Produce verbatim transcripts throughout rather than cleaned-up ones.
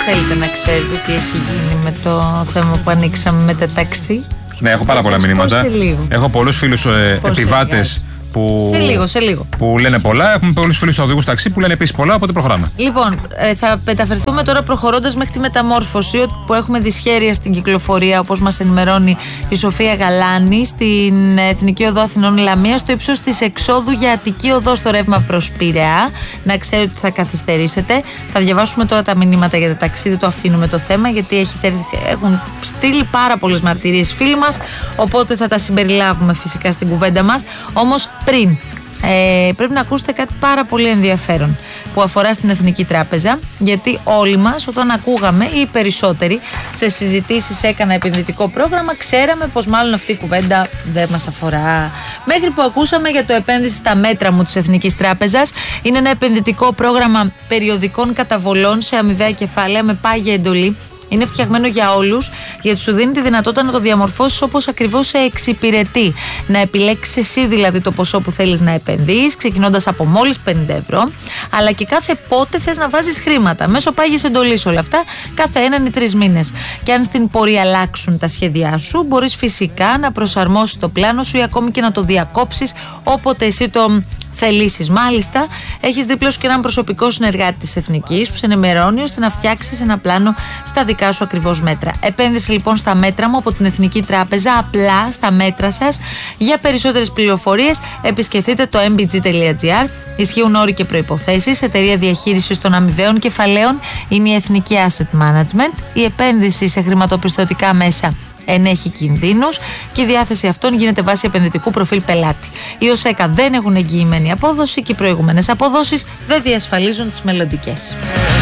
θέλετε να ξέρετε τι έχει γίνει με το θέμα που ανοίξαμε με τα ταξί? Ναι, έχω πάρα πολλά μηνύματα. Έχω πολλούς φίλους ε, επιβάτες που, σε λίγο, σε λίγο. που λένε πολλά. Έχουμε πολλούς φίλους οδηγούς ταξί που λένε επίσης πολλά, οπότε προχωράμε. Λοιπόν, ε, θα μεταφερθούμε τώρα προχωρώντας μέχρι τη μεταμόρφωση που έχουμε δυσχέρεια στην κυκλοφορία, όπως μας ενημερώνει η Σοφία Γαλάνη, στην Εθνική Οδό Αθηνών Λαμία, στο ύψος της εξόδου για Αττική Οδό στο ρεύμα προς Πειραιά. Να ξέρετε ότι θα καθυστερήσετε. Θα διαβάσουμε τώρα τα μηνύματα για τα ταξίδι, το αφήνουμε το θέμα, γιατί έχει, έχουν στείλει πάρα πολλές μαρτυρίες φίλοι μας, οπότε θα τα συμπεριλάβουμε φυσικά στην κουβέντα μας. Όμως πριν, ε, πρέπει να ακούσετε κάτι πάρα πολύ ενδιαφέρον που αφορά στην Εθνική Τράπεζα, γιατί όλοι μας όταν ακούγαμε, ή οι περισσότεροι σε συζητήσεις έκανα επενδυτικό πρόγραμμα, ξέραμε πως μάλλον αυτή η κουβέντα δεν μας αφορά, μέχρι που ακούσαμε για το επένδυση στα μέτρα μου της Εθνικής Τράπεζας. Είναι ένα επενδυτικό πρόγραμμα περιοδικών καταβολών σε αμοιβαία κεφάλαια με πάγια εντολή. Είναι φτιαγμένο για όλους, γιατί σου δίνει τη δυνατότητα να το διαμορφώσεις όπως ακριβώς σε εξυπηρετεί. Να επιλέξεις εσύ δηλαδή το ποσό που θέλεις να επενδύεις, ξεκινώντας από μόλις πενήντα ευρώ, αλλά και κάθε πότε θες να βάζεις χρήματα. Μέσω πάγιας εντολής όλα αυτά, κάθε έναν ή τρεις μήνες. Και αν στην πορεία αλλάξουν τα σχέδιά σου, μπορείς φυσικά να προσαρμόσεις το πλάνο σου ή ακόμη και να το διακόψεις όποτε εσύ το θελήσεις. Μάλιστα, έχεις δίπλα σου και έναν προσωπικό συνεργάτη της Εθνικής που σε ενημερώνει ώστε να φτιάξεις ένα πλάνο στα δικά σου ακριβώς μέτρα. Επένδυση λοιπόν στα μέτρα μου από την Εθνική Τράπεζα, απλά στα μέτρα σας. Για περισσότερες πληροφορίες επισκεφτείτε το εμ μπι τζι τελεία τζι άρ. Ισχύουν όροι και προϋποθέσεις. Εταιρεία διαχείρισης των αμοιβαίων κεφαλαίων είναι η Εθνική Asset Management. Η επένδυση σε χρηματοπιστωτικά μέσα ενέχει κινδύνους και η διάθεση αυτών γίνεται βάσει επενδυτικού προφίλ πελάτη. Οι ΟΣΕΚΑ δεν έχουν εγγυημένη απόδοση και οι προηγούμενες αποδόσεις δεν διασφαλίζουν τις μελλοντικές.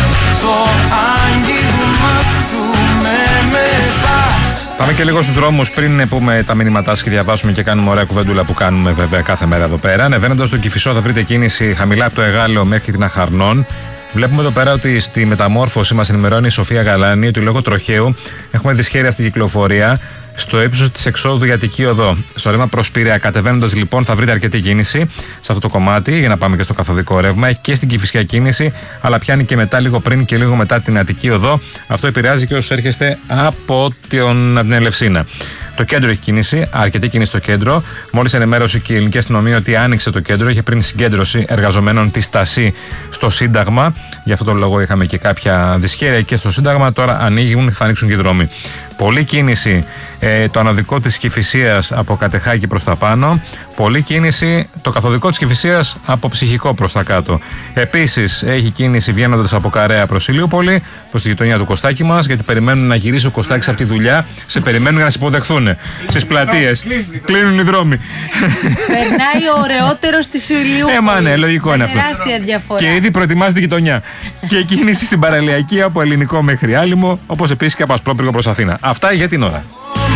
Πάμε και λίγο στους δρόμους πριν πούμε τα μηνύματά και διαβάσουμε και κάνουμε ωραία κουβεντούλα που κάνουμε βέβαια κάθε μέρα εδώ πέρα. Ανεβαίνοντας στον Κηφισό θα βρείτε κίνηση χαμηλά από το Εγάλεο μέχρι την Αχαρνών. Βλέπουμε εδώ πέρα ότι στη μεταμόρφωση μας ενημερώνει η Σοφία Γαλάνη ότι λόγω τροχαίου έχουμε δυσχέρεια στην κυκλοφορία στο ύψος της εξόδου για Αττική Οδό. Στο ρεύμα προς Πειραιά, κατεβαίνοντας λοιπόν, θα βρείτε αρκετή κίνηση σε αυτό το κομμάτι για να πάμε και στο καθοδικό ρεύμα και στην Κηφισιά κίνηση, αλλά πιάνει και μετά λίγο πριν και λίγο μετά την Αττική Οδό. Αυτό επηρεάζει και όσους έρχεστε από την Ελευσίνα. Το κέντρο έχει κίνηση, αρκετή κίνηση στο κέντρο. Μόλις ενημέρωσε και η ελληνική αστυνομία ότι άνοιξε το κέντρο, είχε πριν συγκέντρωση εργαζομένων τη Στασί στο Σύνταγμα. Γι' αυτό τον λόγο είχαμε και κάποια δυσχέρεια και στο Σύνταγμα. Τώρα ανοίγουν, θα ανοίξουν και οι δρόμοι. Πολλή κίνηση ε, το αναδικό της Κηφισίας από Κατεχάκη προς τα πάνω. Πολλή κίνηση το καθοδικό της Κηφισίας από Ψυχικό προς τα κάτω. Επίσης έχει κίνηση βγαίνοντας από Καρέα προς Ηλιούπολη, προς τη γειτονιά του Κωστάκη μας, γιατί περιμένουν να γυρίσει ο Κωστάκης από τη δουλειά. Σε περιμένουν για να σε υποδεχθούν στις πλατείες. Κλείνουν οι δρόμοι. Περνάει ο ωραιότερος της Ηλιούπολης. Ε, μα ναι, λογικό είναι αυτό. Τεράστια διαφορά. Και ήδη προετοιμάζεται η γειτονιά. Και κίνηση στην παραλιακή από Ελληνικό μέχρι Άλυμο, όπως επίσης και από Ασπρόπυργο προς Αθήνα. Αυτά για την ώρα.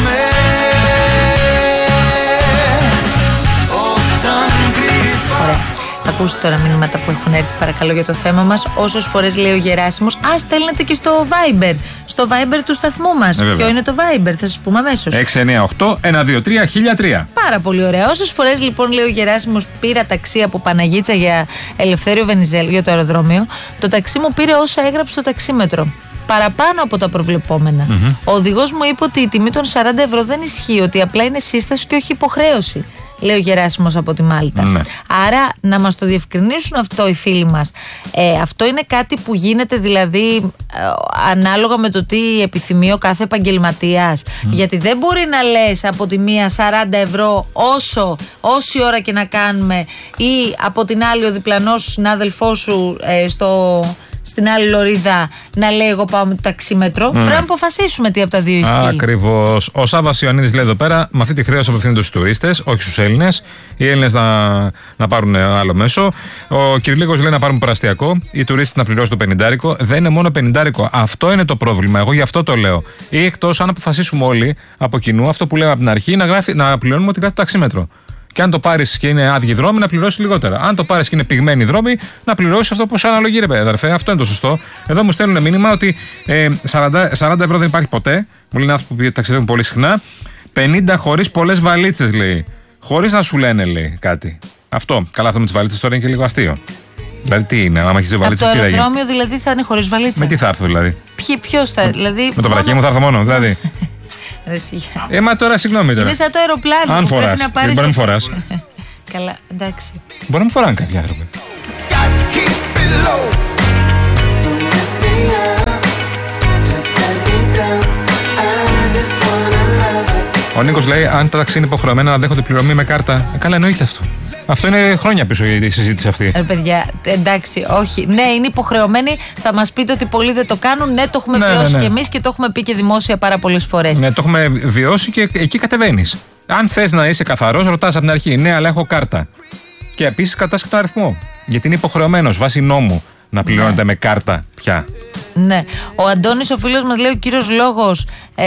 Ακούστε τώρα μηνύματα που έχουν έρθει παρακαλώ για το θέμα μας. Όσες φορές λέει ο Γεράσιμος, α, στέλνετε και στο Viber. Στο Viber του σταθμού μας. Ε, Ποιο είναι το Viber, θα σας πούμε αμέσως. έξι εννιά οκτώ ένα δύο τρία χίλια τρία. Πάρα πολύ ωραία. Όσες φορές λοιπόν λέει ο Γεράσιμος, πήρα ταξί από Παναγίτσα για Ελευθέριο Βενιζέλου για το αεροδρόμιο, το ταξί μου πήρε όσα έγραψε στο ταξίμετρο. Παραπάνω από τα προβλεπόμενα. Mm-hmm. Ο οδηγός μου είπε ότι η τιμή των σαράντα ευρώ δεν ισχύει, ότι απλά είναι σύσταση και όχι υποχρέωση. Λέει ο Γεράσιμος από τη Μάλτα. Ναι. Άρα να μας το διευκρινίσουν αυτό οι φίλοι μας. Ε, αυτό είναι κάτι που γίνεται δηλαδή ε, ανάλογα με το τι επιθυμεί ο κάθε επαγγελματίας. Mm. Γιατί δεν μπορεί να λες από τη μία σαράντα ευρώ όσο, όση ώρα και να κάνουμε, ή από την άλλη ο διπλανός συνάδελφός σου ε, στο... στην άλλη λωρίδα να λέει εγώ πάω με το ταξίμετρο. Mm. Πρέπει να αποφασίσουμε τι από τα δύο ισχύει. Ακριβώς. Ο Σάββας Ιωαννίδης λέει εδώ πέρα, με αυτή τη χρέωση απευθύνεται στους τουρίστες, όχι στους Έλληνες. Οι Έλληνες να, να πάρουν άλλο μέσο. Ο Κυριλίκος λέει να πάρουν περαστιακό. Οι τουρίστες να πληρώσουν το πενηντάρικο. Δεν είναι μόνο πενηντάρικο. Αυτό είναι το πρόβλημα. Εγώ γι' αυτό το λέω. Ή εκτός αν αποφασίσουμε όλοι από κοινού αυτό που λέγαμε από την αρχή, να, γράφει, να πληρώνουμε ότι γράφει το ταξίμετρο. Και αν το πάρεις και είναι άδειοι δρόμοι, να πληρώσεις λιγότερα. Αν το πάρεις και είναι πυγμένοι δρόμοι, να πληρώσεις αυτό που σου αναλογεί, ρε παιδί, αδερφέ. Αυτό είναι το σωστό. Εδώ μου στέλνουν μήνυμα ότι ε, σαράντα, σαράντα ευρώ δεν υπάρχει ποτέ. Μου λένε άνθρωποι που ταξιδεύουν πολύ συχνά. πενήντα χωρίς πολλές βαλίτσες, λέει. Χωρίς να σου λένε, λέει κάτι. Αυτό. Καλά, αυτό με τις βαλίτσες τώρα είναι και λίγο αστείο. Δηλαδή τι είναι, άμα έχει βαλίτσα. Από το αεροδρόμιο δηλαδή θα είναι χωρίς βαλίτσα. Με τι θα έρθω δηλαδή. Ποιο θα. Δηλαδή, με το βρακί μου θα έρθω μόνο, δηλαδή. Ε, μα τώρα συγγνώμη τώρα. Είναι σαν το αεροπλάνο. Αν φοράς. Μπορεί να μην φοράς. Καλά, εντάξει. Μπορεί να μην φοράνε κάποιοι άνθρωποι. Ο Νίκος λέει: αν τα ταξί είναι υποχρεωμένα να δέχονται πληρωμή με κάρτα. Ε, καλά, εννοείται αυτό. Αυτό είναι χρόνια πίσω η συζήτηση αυτή. Ε, παιδιά, εντάξει, όχι. Ναι, είναι υποχρεωμένοι. Θα μας πείτε ότι πολλοί δεν το κάνουν. Ναι, το έχουμε ναι, βιώσει ναι, ναι. και εμείς και το έχουμε πει και δημόσια πάρα πολλές φορές. Ναι, το έχουμε βιώσει και εκεί κατεβαίνεις. Αν θες να είσαι καθαρός, ρωτάς από την αρχή. Ναι, αλλά έχω κάρτα. Και επίσης κρατάς και τον αριθμό. Γιατί είναι υποχρεωμένος βάσει νόμου να πληρώνεται ναι. με κάρτα πια. Ναι. Ο Αντώνης, ο φίλος μας, λέει: ο κύριος λόγος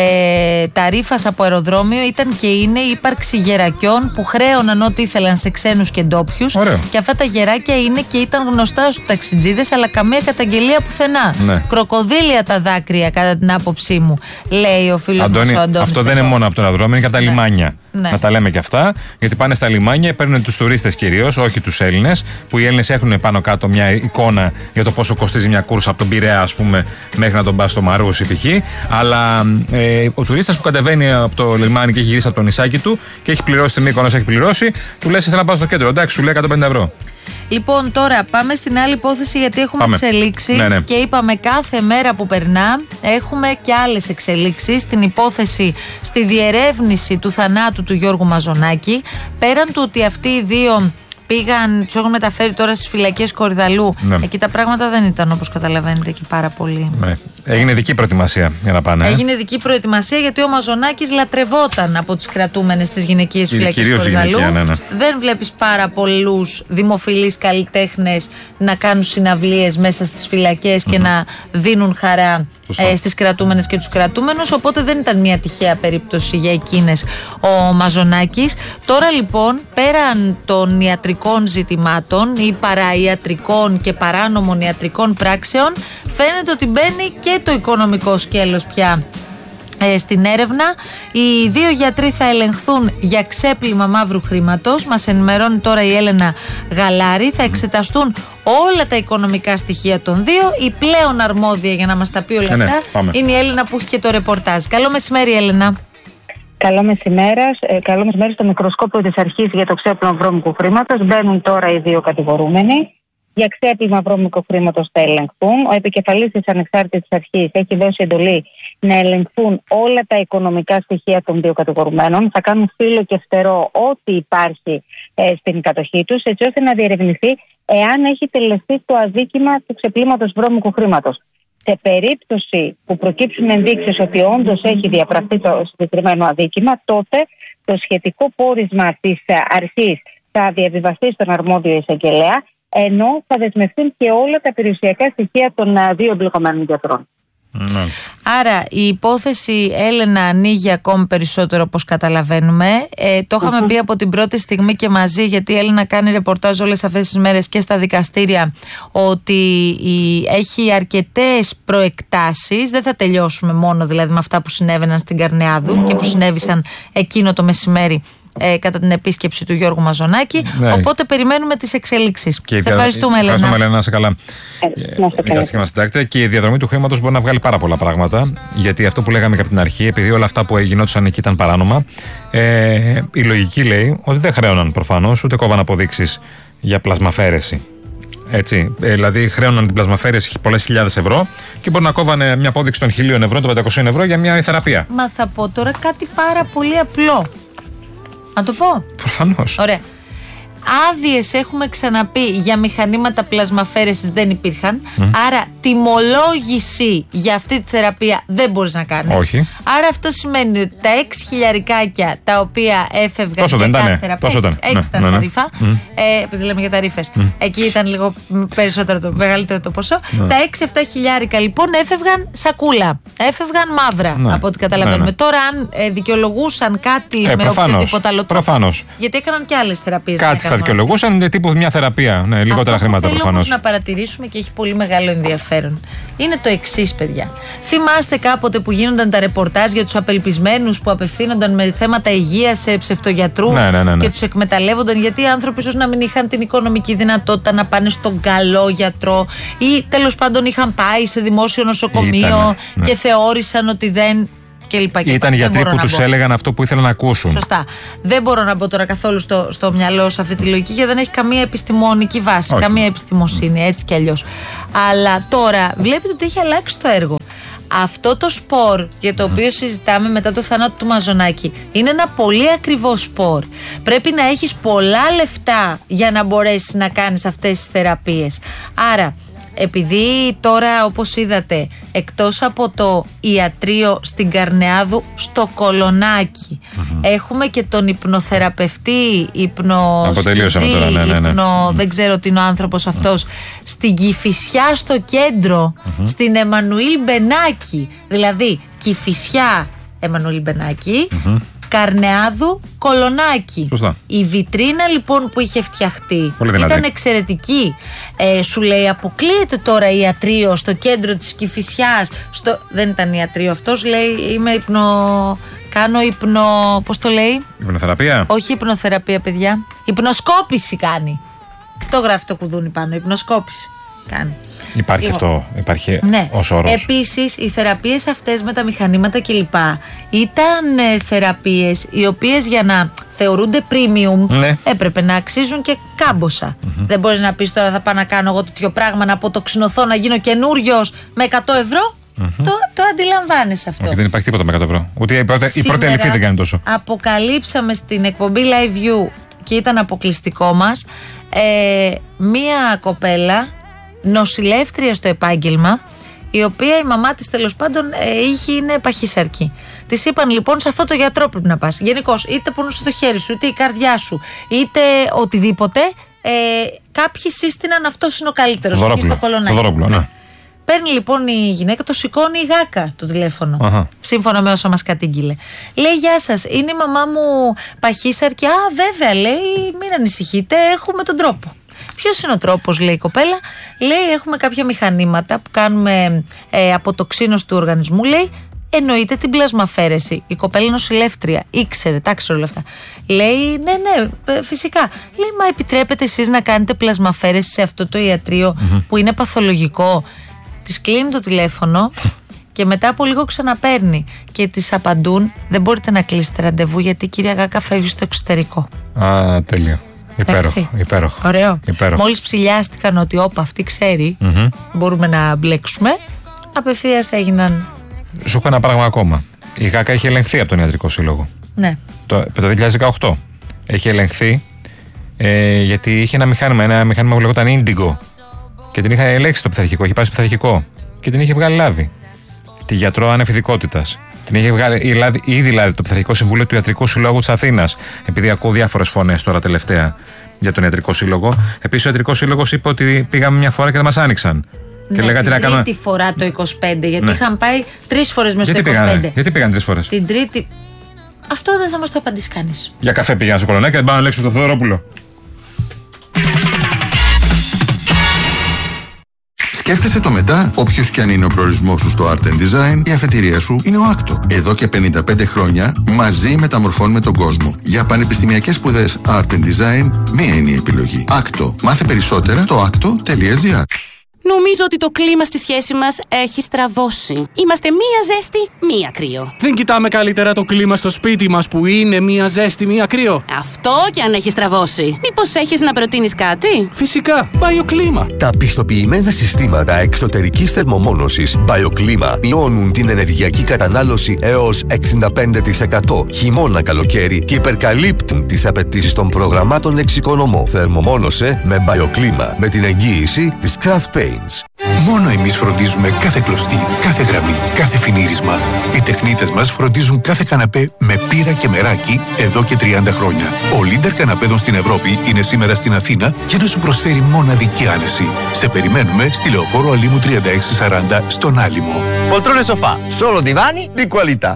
ε, ταρίφας από αεροδρόμιο ήταν και είναι η ύπαρξη γερακιών που χρέωναν ό,τι ήθελαν σε ξένους και ντόπιους. Και αυτά τα γεράκια είναι και ήταν γνωστά στους ταξιτζίδες, αλλά καμία καταγγελία πουθενά. Ναι. Κροκοδίλια τα δάκρυα, κατά την άποψή μου, λέει ο φίλος Αντώνη, μας ο Αντώνης. Αυτό δεν είναι μόνο από το αεροδρόμιο, είναι και από τα ναι. λιμάνια. Ναι. Να τα λέμε και αυτά, γιατί πάνε στα λιμάνια, παίρνουν τους τουρίστες κυρίως, όχι τους Έλληνες, που οι Έλληνες έχουν πάνω κάτω μια εικόνα για το πόσο κοστίζει μια κούρσα από τον Πειραιά, ας πούμε, μέχρι να τον πας στο Μαρούσι π.χ. Αλλά ε, ο τουρίστας που κατεβαίνει από το λιμάνι και έχει γυρίσει από το νησάκι του και έχει πληρώσει την Μύκονος, έχει πληρώσει, του λες: θέλω να πάω στο κέντρο. Εντάξει, σου λέει εκατόν πενήντα ευρώ. Λοιπόν, τώρα πάμε στην άλλη υπόθεση, γιατί έχουμε εξελίξεις ναι, ναι. και είπαμε κάθε μέρα που περνά έχουμε και άλλες εξελίξεις. Στην υπόθεση, στη διερεύνηση του θανάτου του Γιώργου Μαζονάκη, πέραν του ότι αυτοί οι δύο πήγαν, τους έχουν μεταφέρει τώρα στις φυλακές Κορυδαλού. Ναι. Εκεί τα πράγματα δεν ήταν, όπως καταλαβαίνετε, εκεί πάρα πολύ. Ναι. Έγινε δική προετοιμασία για να πάνε. Έγινε ε? δική προετοιμασία, γιατί ο Μαζονάκης λατρευόταν από τις κρατούμενες στις γυναικείες φυλακές Κορυδαλού. Ναι, ναι. Δεν βλέπεις πάρα πολλούς δημοφιλείς καλλιτέχνες να κάνουν συναυλίες μέσα στις φυλακές mm-hmm. και να δίνουν χαρά ε, στις κρατούμενες και τους κρατούμενους. Οπότε δεν ήταν μια τυχαία περίπτωση για εκείνες ο Μαζονάκης. Τώρα λοιπόν, πέραν των ιατρικών ζητημάτων ή παραϊατρικών και παράνομων ιατρικών πράξεων, φαίνεται ότι μπαίνει και το οικονομικό σκέλος πια ε, στην έρευνα. Οι δύο γιατροί θα ελεγχθούν για ξέπλυμα μαύρου χρήματος. Μας ενημερώνει τώρα η Έλενα Γαλάρη. Θα εξεταστούν όλα τα οικονομικά στοιχεία των δύο. Η πλέον αρμόδια για να μας τα πει όλα αυτά ε, ναι, είναι η Έλενα που έχει και το ρεπορτάζ. Καλό μεσημέρι, Έλενα. Καλό μεσημέρι. Ε, καλό μεσημέρι. Στο μικροσκόπιο της αρχής για το ξέπλυμα βρώμικου χρήματος μπαίνουν τώρα οι δύο κατηγορούμενοι. Για ξέπλυμα βρώμικου χρήματος θα ελεγχθούν. Ο επικεφαλής της ανεξάρτητης αρχής έχει δώσει εντολή να ελεγχθούν όλα τα οικονομικά στοιχεία των δύο κατηγορουμένων. Θα κάνουν φύλλο και φτερό ό,τι υπάρχει ε, στην κατοχή τους, έτσι ώστε να διερευνηθεί εάν έχει τελεστεί το αδίκημα του ξεπλύματος βρώμικου χρήματος. Σε περίπτωση που προκύψουν ενδείξεις ότι όντως έχει διαπραχθεί το συγκεκριμένο αδίκημα, τότε το σχετικό πόρισμα της αρχής θα διαβιβαστεί στον αρμόδιο εισαγγελέα, ενώ θα δεσμευτούν και όλα τα περιουσιακά στοιχεία των δύο εμπλεκομένων γιατρών. Mm. Άρα η υπόθεση, Έλενα, ανοίγει ακόμη περισσότερο, όπως καταλαβαίνουμε. Ε, το είχαμε mm-hmm. πει από την πρώτη στιγμή και μαζί, γιατί η Έλενα κάνει ρεπορτάζ όλες αυτές τις μέρες και στα δικαστήρια, ότι η, έχει αρκετές προεκτάσεις. Δεν θα τελειώσουμε μόνο δηλαδή με αυτά που συνέβαιναν στην Καρνεάδου και που συνέβησαν εκείνο το μεσημέρι Ε, κατά την επίσκεψη του Γιώργου Μαζονάκη. Ναι. Οπότε περιμένουμε τις εξελίξεις. Σε ευχαριστούμε, Έλενα. Ευχαριστούμε, Έλενα, να είσαι καλά. Δικαστική μας συντάκτρια. Και η διαδρομή του χρήματος μπορεί να βγάλει πάρα πολλά πράγματα. Γιατί αυτό που λέγαμε και από την αρχή, επειδή όλα αυτά που γινόντουσαν εκεί ήταν παράνομα, ε, η λογική λέει ότι δεν χρέωναν προφανώς, ούτε κόβαν αποδείξεις για πλασμαφέρεση. Έτσι, ε, δηλαδή χρέωναν την πλασμαφέρεση πολλές χιλιάδες ευρώ και μπορεί να κόβανε μια απόδειξη των χιλίων ευρώ, των πεντακοσίων ευρώ για μια θεραπεία. Μα θα πω τώρα κάτι πάρα πολύ απλό. Να το πω. Προφανώς. Ωραία. Άδειες έχουμε ξαναπεί για μηχανήματα πλασμαφέρεσης δεν υπήρχαν. Mm. Άρα τιμολόγηση για αυτή τη θεραπεία δεν μπορείς να κάνεις. Όχι. Άρα αυτό σημαίνει ότι τα έξι χιλιαρικάκια τα οποία έφευγαν τόσο για δεν κάθε ήταν, θεραπεία. Τόσο έξι, έξι ήταν ναι, τα ναι, ρήφα. Mm. Ε, επειδή λέμε για τα ρήφες. Mm. Εκεί ήταν λίγο περισσότερο το μεγαλύτερο το ποσό. Mm. Τα έξι εφτά χιλιάρικα λοιπόν έφευγαν σακούλα. Έφευγαν μαύρα, mm. από ό,τι καταλαβαίνουμε. Mm. Τώρα αν ε, δικαιολογούσαν κάτι ε, με οποιοδήποτε άλλο τρόπο. Γιατί έκαναν και άλλες θεραπείες. Κάτι θα δικαιολογούσαν τύπου μια θεραπεία. Ναι, λιγότερα αυτό χρήματα προφανώς. Αυτό που να παρατηρήσουμε και έχει πολύ μεγάλο ενδιαφέρον είναι το εξής, παιδιά. Θυμάστε κάποτε που γίνονταν τα ρεπορτάζ ρεπορτάζ για τους απελπισμένους που απευθύνονταν με θέματα υγείας σε ψευτογιατρούς ναι, ναι, ναι, ναι. και τους εκμεταλλεύονταν, γιατί οι άνθρωποι ίσως να μην είχαν την οικονομική δυνατότητα να πάνε στον καλό γιατρό ή τέλος πάντων είχαν πάει σε δημόσιο νοσοκομείο Ήτανε, ναι. και θεώρησαν ότι δεν. Και λοιπά και Ήταν γιατροί που τους έλεγαν αυτό που ήθελαν να ακούσουν. Σωστά. Δεν μπορώ να μπω τώρα καθόλου στο, στο μυαλό σε αυτή τη λογική, γιατί δεν έχει καμία επιστημονική βάση, Όχι. καμία επιστημοσύνη, έτσι κι αλλιώς. Αλλά τώρα βλέπετε ότι έχει αλλάξει το έργο. Αυτό το σπορ για το οποίο συζητάμε μετά το θάνατο του Μαζονάκη είναι ένα πολύ ακριβό σπορ. Πρέπει να έχεις πολλά λεφτά για να μπορέσεις να κάνεις αυτές τις θεραπείες. Άρα, επειδή τώρα όπως είδατε, εκτός από το ιατρείο στην Καρνεάδου, στο Κολονάκι mm-hmm. έχουμε και τον υπνοθεραπευτή, υπνοσκητζή, ναι, ναι, ναι. υπνο, δεν ξέρω τι είναι ο άνθρωπος αυτός, mm-hmm. στην Κηφισιά στο κέντρο, mm-hmm. στην Εμμανουήλ Μπενάκη, δηλαδή Κηφισιά Εμμανουήλ Μπενάκη, mm-hmm. Καρνεάδου, Κολονάκι. Σωστά. Η βιτρίνα λοιπόν που είχε φτιαχτεί ήταν εξαιρετική. Ε, σου λέει αποκλείεται τώρα ιατρείο στο κέντρο της Κηφισιάς. Στο... Δεν ήταν ιατρείο αυτός, λέει είμαι υπνο... Κάνω υπνο... Πώς το λέει? Υπνοθεραπεία. Όχι υπνοθεραπεία παιδιά. Υπνοσκόπηση κάνει. Αυτό γράφει το κουδούνι πάνω, υπνοσκόπηση κάνει. Υπάρχει λοιπόν, αυτό, υπάρχει ναι. ως όρος. Επίσης, οι θεραπείες αυτές με τα μηχανήματα κλπ. Ήταν ε, θεραπείες οι οποίες για να θεωρούνται premium ναι. έπρεπε να αξίζουν και κάμποσα. Mm-hmm. Δεν μπορείς να πεις τώρα θα πάω να κάνω εγώ τέτοιο πράγμα, να αποτοξινωθώ, να γίνω καινούριος με εκατό ευρώ. Mm-hmm. Το, το αντιλαμβάνεσαι αυτό. Όχι, δεν υπάρχει τίποτα με εκατό ευρώ. Ούτε η πρώτη, η πρώτη αληθή δεν κάνει τόσο. Αποκαλύψαμε στην εκπομπή Live View και ήταν αποκλειστικό μας ε, μία κοπέλα νοσηλεύτρια στο επάγγελμα, η οποία η μαμά της τέλος πάντων ε, είχε, είναι παχύσαρκη. Της είπαν λοιπόν σε αυτό το γιατρό πρέπει να πας. Γενικώς, είτε πονούσε το χέρι σου, είτε η καρδιά σου, είτε οτιδήποτε. Ε, κάποιοι σύστηναν αυτός είναι ο καλύτερος. Στο Κολονάκι. Ναι. Παίρνει λοιπόν η γυναίκα, το σηκώνει η γάκα το τηλέφωνο. Αχα. Σύμφωνα με όσα μας κατήγγειλε. Λέει: γεια σας, είναι η μαμά μου παχύσαρκη. Α, βέβαια, λέει, μην ανησυχείτε, έχουμε τον τρόπο. Ποιος είναι ο τρόπος, λέει η κοπέλα? Λέει: έχουμε κάποια μηχανήματα που κάνουμε ε, αποτοξίνωση του οργανισμού. Λέει: εννοείται την πλασμαφέρεση. Η κοπέλα νοσηλεύτρια, ήξερε, τα ήξερε όλα αυτά. Λέει: ναι, ναι, φυσικά. Λέει: μα επιτρέπετε εσείς να κάνετε πλασμαφέρεση σε αυτό το ιατρείο mm-hmm. που είναι παθολογικό? Της κλείνει το τηλέφωνο και μετά από λίγο ξαναπαίρνει και της απαντούν: δεν μπορείτε να κλείσετε ραντεβού γιατί η κυρία Γάκα φεύγει στο εξωτερικό. Α, τέλειο. Υπέροχο, υπέροχο. Ωραίο. Υπέροχο. Μόλις ψηλιάστηκαν ότι όπα αυτή ξέρει, mm-hmm. μπορούμε να μπλέξουμε, απευθείας έγιναν. Σου έχω ένα πράγμα ακόμα. Η Γάκα έχει ελεγχθεί από τον Ιατρικό Σύλλογο. Ναι. Το, το δύο χιλιάδες δεκαοκτώ έχει ελεγχθεί ε, γιατί είχε ένα μηχάνημα, ένα μηχάνημα που λεγόταν Indigo και την είχα ελέγξει το πειθαρχικό, είχε πάει στο πειθαρχικό και την είχε βγάλει λάδι. Τη γιατρό ανεφηδικότητας. Την είχε βγάλει λάδι, ήδη λάδι το Πειθαρχικό Συμβούλιο του Ιατρικού Συλλόγου της Αθήνας. Επειδή ακούω διάφορες φωνές τώρα τελευταία για τον Ιατρικό Σύλλογο. Επίσης ο Ιατρικός Σύλλογος είπε ότι πήγαμε μια φορά και δεν μας άνοιξαν. Ναι, και λέγα, την τρίτη κάνουμε... φορά το είκοσι πέντε, γιατί ναι. είχαν πάει τρεις φορές μες στο είκοσι πέντε. Πήγανε, γιατί πήγαν τρεις φορές? Την τρίτη. Αυτό δεν θα μας το απαντήσει κανείς. Για καφέ πήγαν στο Κολονάκι και δεν πάνε να λέξουμε το Θεοδωρόπουλο. Σκέφτεσαι το μετά? Όποιος κι αν είναι ο προορισμός σου στο Art and Design, η αφετηρία σου είναι ο Άκτο. Εδώ και πενήντα πέντε χρόνια μαζί μεταμορφώνουμε τον κόσμο. Για πανεπιστημιακές σπουδές Art and Design, μία είναι η επιλογή. Άκτο. Μάθε περισσότερα στο άκτο τελεία τζι άρ. Νομίζω ότι το κλίμα στη σχέση μας έχει στραβώσει. Είμαστε μία ζέστη, μία κρύο. Δεν κοιτάμε καλύτερα το κλίμα στο σπίτι μας που είναι μία ζέστη, μία κρύο? Αυτό κι αν έχει στραβώσει. Μήπως έχεις να προτείνεις κάτι? Φυσικά, BioClima. Τα πιστοποιημένα συστήματα εξωτερικής θερμομόνωσης BioClima μειώνουν την ενεργειακή κατανάλωση έως εξήντα πέντε τοις εκατό χειμώνα καλοκαίρι και υπερκαλύπτουν τις απαιτήσεις των προγραμμάτων εξοικονομώ. Θερμομόνωσε με BioClima με την εγγύηση της Craft Paints. Μόνο εμείς φροντίζουμε κάθε κλωστή, κάθε γραμμή, κάθε φινίρισμα. Οι τεχνίτες μας φροντίζουν κάθε καναπέ με πύρα και μεράκι εδώ και τριάντα χρόνια. Ο Λίντερ καναπέδων στην Ευρώπη είναι σήμερα στην Αθήνα για να σου προσφέρει μοναδική άνεση. Σε περιμένουμε στη Λεωφόρο Αλήμου τριάντα έξι σαράντα στον Άλυμο. Poltrone sofà, solo divani di qualità.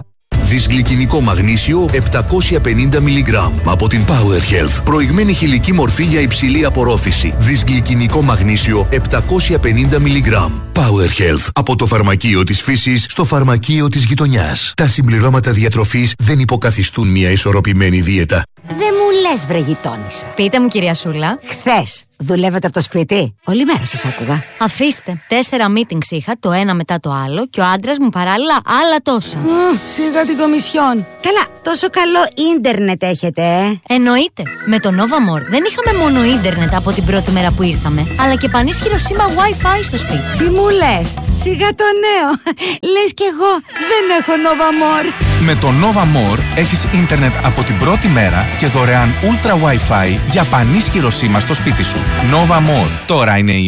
Δυσγλυκινικό μαγνήσιο επτακόσια πενήντα μιλιγκράμμ από την Power Health. Προηγμένη χηλική μορφή για υψηλή απορρόφηση. Δυσγλυκινικό μαγνήσιο επτακόσια πενήντα μιλιγκράμμ. Power Health. Από το φαρμακείο της φύσης στο φαρμακείο της γειτονιάς. Τα συμπληρώματα διατροφής δεν υποκαθιστούν μια ισορροπημένη δίαιτα. Δεν μου λες, βρε γειτόνισσα. Πείτε μου, κυρία Σούλα. Χθες δουλεύετε από το σπίτι? Όλη μέρα σας άκουγα. Αφήστε. Τέσσερα meetings είχα, το ένα μετά το άλλο, και ο άντρας μου παράλληλα άλλα τόσα. Mm, σιγά την κομισιόν. Καλά, τόσο καλό ίντερνετ έχετε, ε. Εννοείται. Με το Nova More δεν είχαμε μόνο ίντερνετ από την πρώτη μέρα που ήρθαμε, αλλά και πανίσχυρο σήμα Wi-Fi στο σπίτι. Τι μου λες? Σιγά το νέο. Λες κι εγώ δεν έχω Nova More. Με το Nova More έχεις ίντερνετ από την πρώτη μέρα και δωρεάν Ultra Wi-Fi για πανίσχυρο σήμα στο σπίτι σου. Nova More. Τώρα είναι η